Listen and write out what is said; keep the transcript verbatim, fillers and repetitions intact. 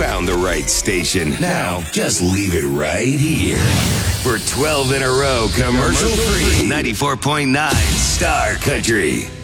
found the right station. Now, just leave it right here. For twelve in a row, commercial free. ninety-four point nine Star Country.